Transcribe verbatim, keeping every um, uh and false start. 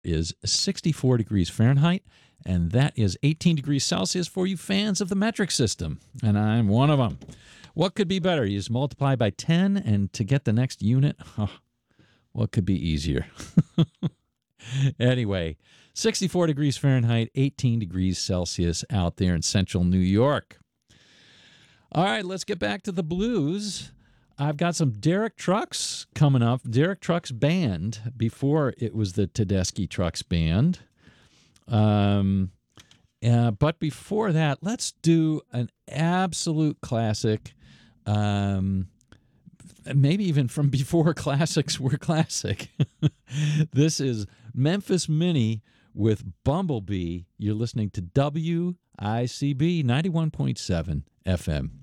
is sixty-four degrees Fahrenheit, and that is eighteen degrees Celsius for you fans of the metric system, and I'm one of them. What could be better? You just multiply by ten, and to get the next unit, oh, what could be easier? Anyway, sixty-four degrees Fahrenheit, eighteen degrees Celsius out there in central New York. All right, let's get back to the blues. I've got some Derek Trucks coming up. Derek Trucks Band, before it was the Tedeschi Trucks Band. Um, uh, but before that, let's do an absolute classic, um, maybe even from before classics were classic. This is Memphis Minnie with Bumblebee. You're listening to W I C B ninety-one point seven F M.